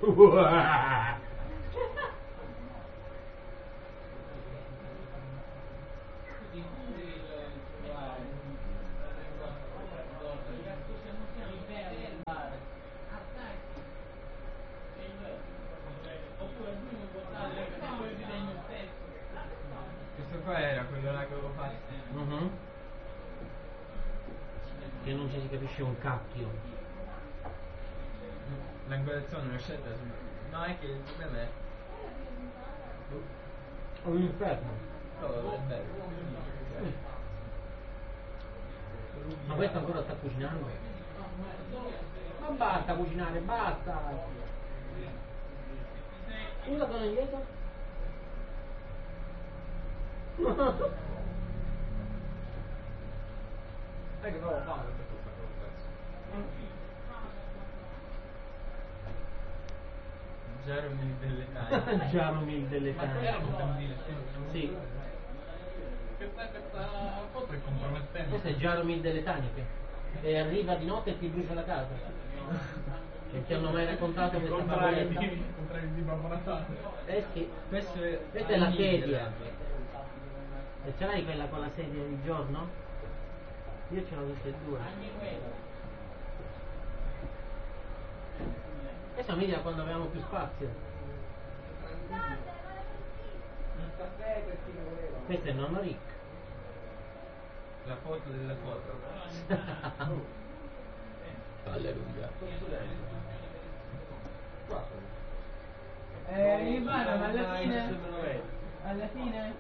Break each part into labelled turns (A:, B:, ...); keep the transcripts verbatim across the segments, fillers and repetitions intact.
A: Questo qua era quello là che avevo fatto.
B: Mm-hmm. Che non ci si capisce un cacchio.
A: L'angolazione l'ho scelta su... No, è che il problema è...
B: È un inferno.
A: Oh, è bello.
B: Ma questo ancora sta cucinando? Ma basta cucinare, basta! Usa torna indietro?
A: Sai che avevo fame per questa cosa. Jaromil delle Tanie.
B: Jaromil delle
A: Ma
B: Tanie.
A: era un candile,
B: sì.
A: Questa, questa foto è compromettente.
B: Questo è Jaromil delle Taniche. E arriva di notte e ti brucia la casa. Non ti hanno mai raccontato questa favoletta?
A: Contrario di Babbo Natale.
B: Eh sì.
A: Questo è,
B: questa è la sedia. E ce l'hai quella con la sedia di giorno? Io ce l'ho tutte e due. Questa mi da quando avevamo più spazio. Questo è il nonno Rick.
A: La foto della foto.
B: Alleluia.
C: Eh, Ivana, ma alla fine? Alla fine?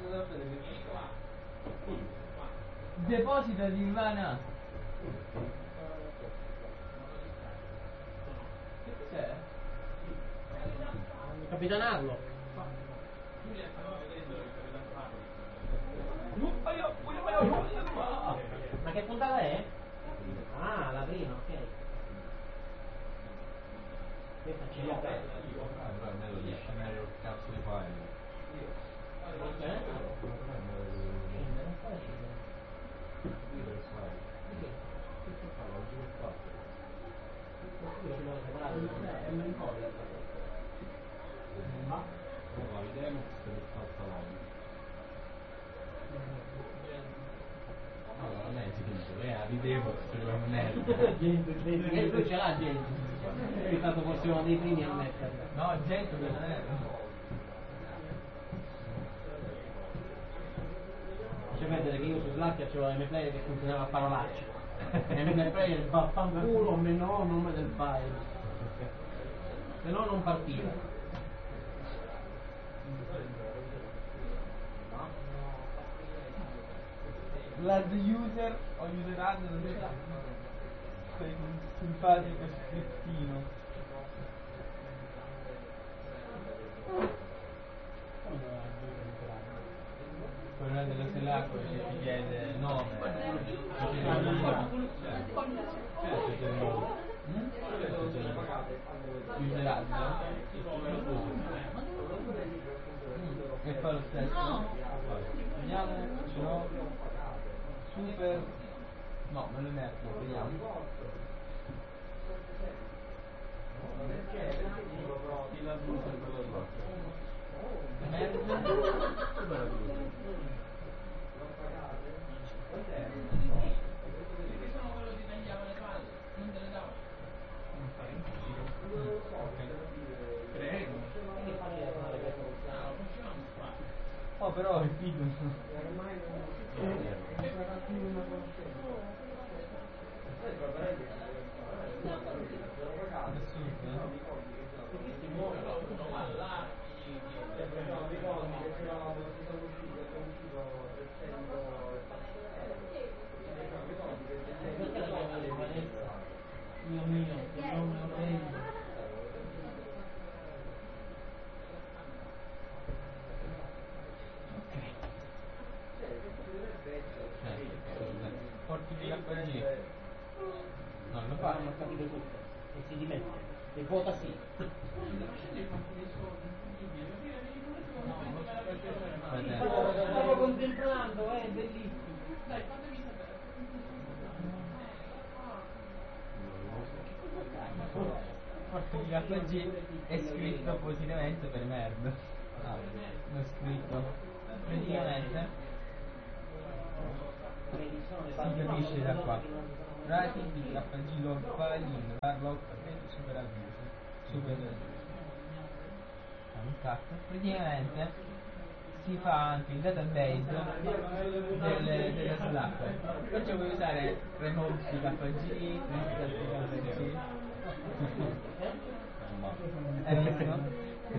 C: Deposito di Ivana. Che cos'è?
B: Capitanarlo. Ma che puntata è? Ah, la prima, ok. Questa ce l'ho.
D: Gli scenario cazzo di fai?
B: Eh? Scendere, non fare scendere.
D: Ma vediamo se è fatta la allora, lei si dice, eh, ridevo se non è.
B: E lui ce l'ha gente. È stato forse uno dei primi a metterla.
A: No, gente non è.
B: C'è perdere che io su Slack c'avevo l'M Player che funzionava a parolacce. L'M Player vaffanculo me no nome del file. Se no non partiva.
C: L'add user o user add non c'è. Sei un simpatico scrittino.
A: Quella della Selacqua che ti chiede il nome.
C: User add. E fa lo stesso. Vediamo, ce l'ho. Super. No, me lo metto, vediamo. Oh, però è figo.
B: Mio mio, che non me lo prendo.
A: Porti via l'H G.
B: Non lo fa, non ho capito tutto. E si dimette. E vota sì. Stavo contemplando, è bellissimo. Dai, fatemi sapere.
A: Porti
C: K G è scritto appositamente per merda. Ah, l'ho scritto. Praticamente si capisce da qua. Writing di K G log file in varlog e super abuse. Super un cazzo. Praticamente si fa anche il database delle, delle Slack. Perciò puoi usare remove di K G, install di K G. Hai visto?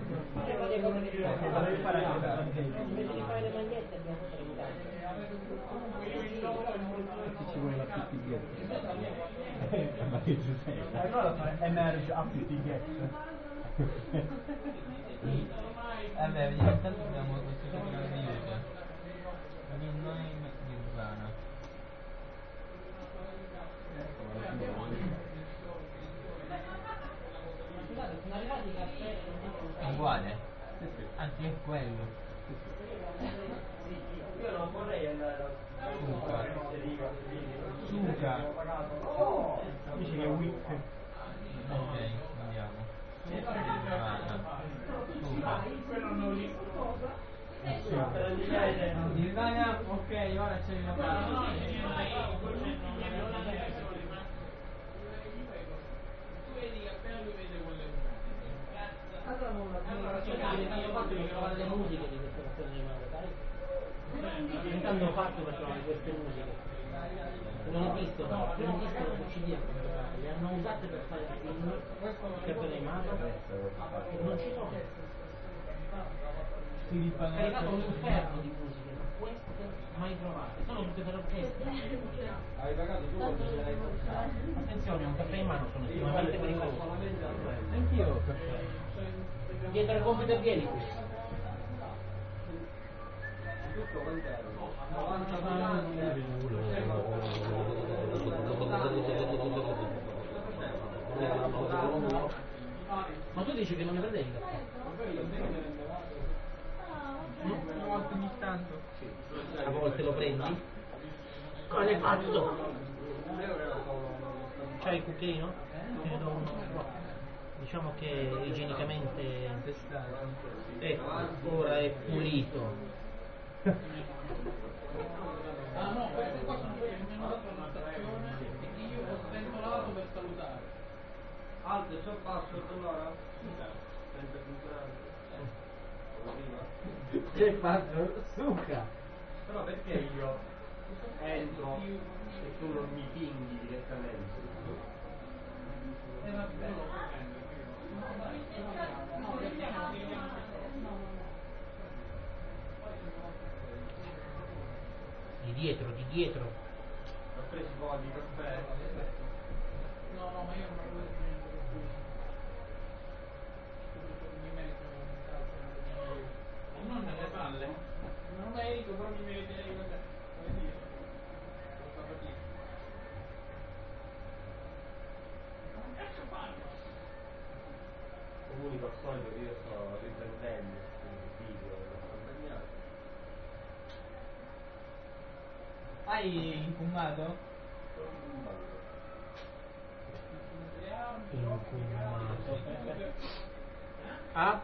C: Devo fare anche da
B: Invece di fare le magliette abbiamo fatto le mutande.
C: ci vuole la P T Get.
D: Ma che Giuseppe?
C: Allora fare emerge a P T Get. Vabbè, vediamo, intanto abbiamo questo canale di YouTube. Nine Nirvana. È uguale? Anzi è quello.
A: Io non vorrei andare da
C: Suca. Suca. Dice che è weak. Ok, andiamo. Nirvana. Suca. Nirvana, ok, ora c'è il
B: Allora non ho fatto per trovare le musiche di queste canzoni animate, sai? Intanto ho fatto per trovare queste musiche. Non ho visto, non ho visto le C D, le hanno usate per fare il film, cartone animato, non ci sono.
C: si
B: È arrivato un inferno di musiche, ma queste mai trovate, sono tutte per orchestra.
A: Hai pagato tu quando ce l'hai portato?
B: Attenzione, un caffè in mano sono estremamente pericoloso.
C: Anch'io ho caffè.
B: Dietro il computer vieni qui.
A: Tutto quant'è?
B: Ma tu dici che non ne prendevi il caffè?
C: Una volta ogni tanto.
B: A volte lo prendi? Come l'hai fatto? C'hai il cucchiaino? Te ne do uno qua. Diciamo che igienicamente
C: Testato.
B: ecco, ora è pulito.
A: Ah no, queste qua sono quelle che mi hanno dato alla stazione e che io ho sventolato per salutare. Alto, c'ho basso, allora? Sempre funzionante.
B: Che hai fatto? Succa!
A: Però perché io entro e tu non mi pinghi direttamente? Eh vabbè. No, vediamo, vediamo.
B: Di dietro, di dietro.
A: Ho preso un po' di caffè. No, no, ma io non avevo detto niente per cui. Mi merito un calcio. Non nelle palle. Non merito, però mi meriterei, vabbè. Come dire. Questa fatica. Non cazzo parlo. Comunico al solito che io sto riprendendo il video della campagna.
C: Hai infumato?
B: Infumato. Ah?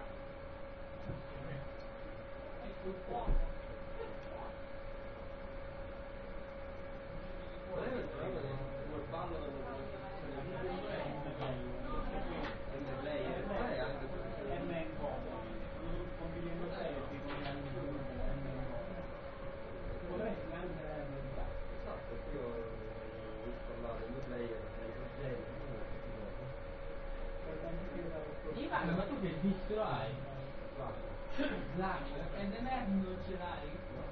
C: Ivano, ma tu che distro hai? Slack, e The Nerd non ce l'hai?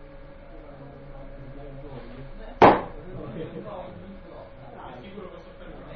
A: Sicuro che sto fermando.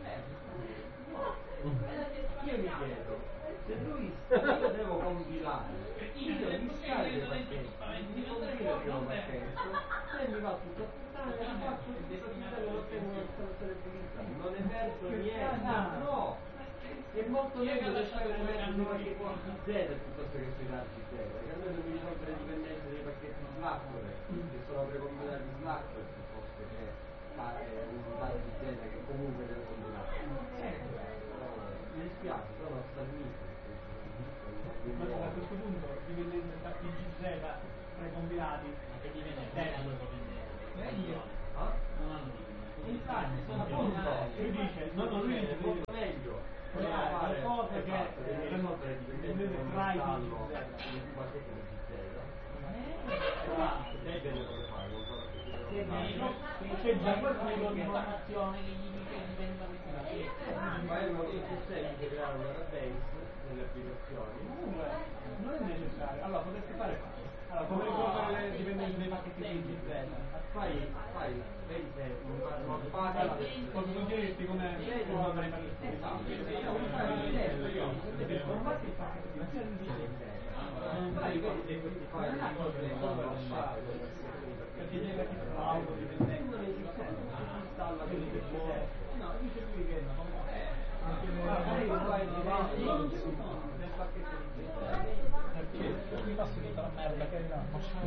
C: Io mi chiedo,
A: Se lui io devo compilare, io gli scarico il pacchetto, mi compilo il primo pacchetto, se mi va tutto a puttane, mi faccio il destinatario lo tengo nel traduttore digitale, non è verso niente, no! È molto meglio che fare un metodo che può su Z piuttosto che sui dati Z, che almeno mi risolve le dipendenze dei pacchetti Slack, che sono precompilati in Slack, piuttosto che fare un dato Z che comunque deve compilare. Mi dispiace, sono
E: Ma a questo punto dipendendo da P G Z precompilati
B: Che diventa bello
C: Vedi?
A: Ah?
B: non hanno divinità.
C: Infatti, sono
A: Appunto,
C: appunto.
A: lui dice, no, no, lui dice molto meglio.
E: creare qualcosa che
A: Esatto, devi
E: eh,
A: risolvere il
E: dipendente
A: dipendente
E: tra i
A: tra
E: P
A: i
E: G Z.
A: qualche P G Z.
E: Esatto.
A: Lei deve come fare, non so
E: Che
A: se
E: meno, che c'è già qualcuno di
B: Informazione che gli dice che dipende da questi dati.
A: ma è molto più semplice creare una database nelle applicazioni.
E: Comunque, non è necessario. Allora, potreste fare allora, come risolvere le dipendenze dei pacchetti P G Z?
A: Fai, fai, vedi se un
E: Allora,
A: packet
E: posso suggerirti come risolvere i pacchetti P G Z?
A: non fatti il pacchetto di sai, vedi se questi file di cose non vanno lasciati
E: Perché c'è la cloud dipendente.
A: installa quelli che vuole.
C: No, dice lui che no.
A: Ah, poi fai il design del pacchetto di
C: Perché mi passo tutta la merda che è là.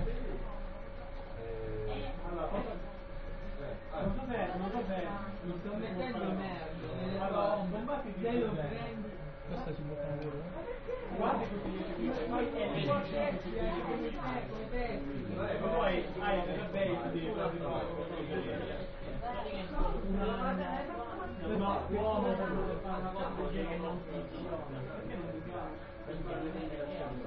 E: Allora, cosa- non so se, non so se
C: Mi sto mettendo merda.
E: allora, bombati di
C: Se lo prendi. Questo si può fare.
E: guardi tutti gli esecutori, poi e li
C: Come
E: tutti gli esecutori. Poi hai delle base di una uomo per poter fare una strategia che non funziona. Perché non funziona?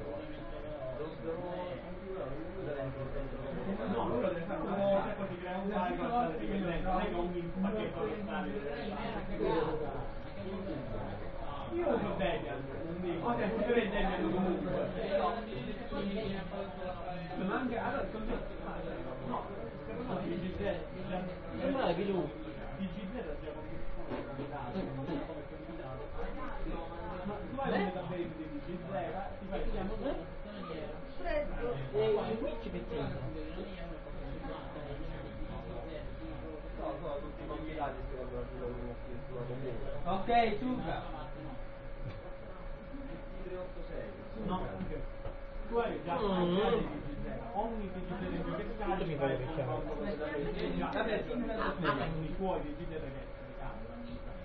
E: No, lui lo deve fare una volta e poi ti crea un file con la dipendenza, non è che ogni pacchetto lo stavi. Io uso Debian, non dico, ok, si vede Debian comunque. Ma anche, allora, così, no, secondo me P G Z,
B: Sembrava che lui.
E: P G Z è già complicato, come compilato. Ma tu hai un database di P G Z, ti fai chiamo
B: E i Twitch che c'entra?
A: no, sono tutti compilati secondo la fila di una scrittura comune.
C: Ok, Tuca.
E: no, tu hai già scaricato di P G Z, ogni P G Z in più che scarichi fai un conto con il database già,
C: Vabbè, sì,
E: con i tuoi P G Z che scaricato.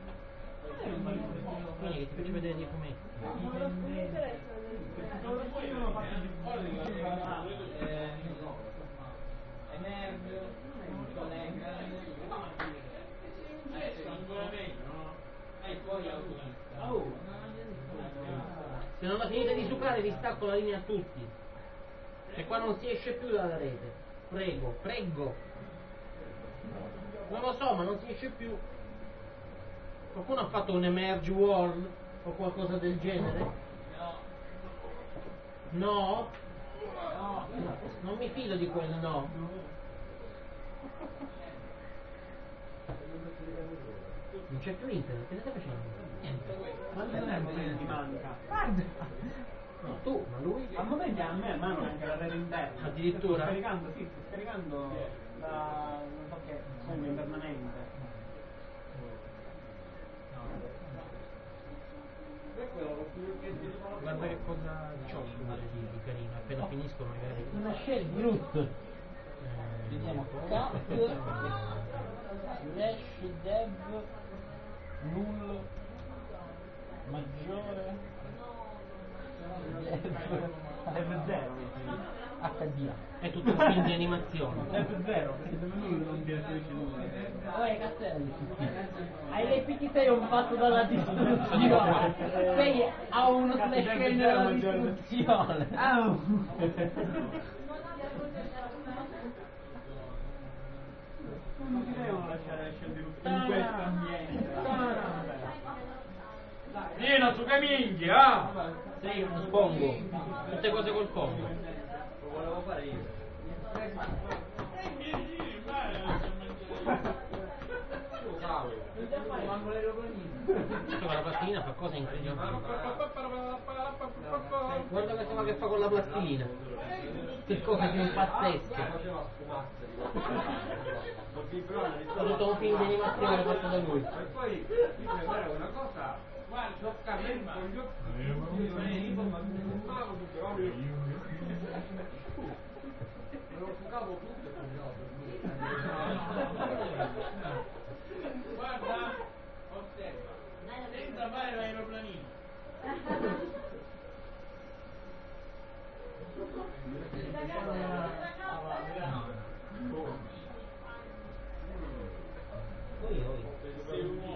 B: Quindi che ti faccio vedere i fumetti.
E: Sono fatti di
C: Emergio, collega. E poi autista. Oh.
B: Se non la finite di sucare vi stacco la linea a tutti. E qua non si esce più dalla rete. Prego, prego. Non lo so, ma non si esce più. Qualcuno ha fatto un emerge world o qualcosa del genere? No? No? Non mi fido di quel no. Non c'è più internet, che ne stai facendo? Niente.
E: Quanto tempo ti manca?
C: Guarda.
B: No, tu, ma lui?
E: Al momento a me manca anche la rete interna.
B: Addirittura?
E: Sto scaricando, sì, sto scaricando da non so che comunque internamente.
B: Guarda che cosa c'ho su di, di carino, appena finisco magari.
C: Una shell brut. Vediamo cat slash dev null maggiore
E: Dev zero.
C: H D A.
B: È tutto un film di animazione.
E: Dev zero, perché dev null non ti restituisce nulla.
C: Poi Castelli, hai le P T sei un fatto dalla distruzione. Sei a uno slash n della distruzione. Au.
E: Non ti devono lasciare scegliere in questo ambiente.
D: Pieno su che minchia! Ah!
B: Sei uno spongo. Tutte cose col pongo.
A: Lo volevo fare io.
B: Questo con la plastilina fa cose incredibili. Guarda questa qua che fa con la plastilina. Che cose più pazzesche.
A: Faceva sfumasse di
B: È tutto un film di animazione fatto da lui.
A: e poi mi sembrava una cosa toccare con gli occhi io non ero ma mi fumavo tutto proprio me lo fucavo tutto e fucavo per
F: Guarda, osserva, senza fare l'aeroplanino.
E: se uno